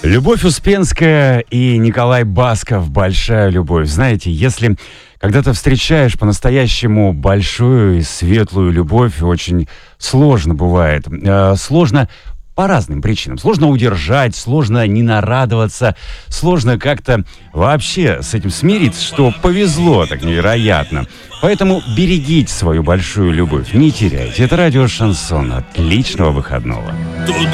Любовь Успенская и Николай Басков. Большая любовь. Знаете, если когда-то встречаешь по-настоящему большую и светлую любовь, очень сложно бывает. Сложно по разным причинам. Сложно удержать, сложно не нарадоваться, сложно как-то вообще с этим смириться, что повезло так невероятно. Поэтому берегите свою большую любовь, не теряйте. Это радио «Шансон». Отличного выходного. Туда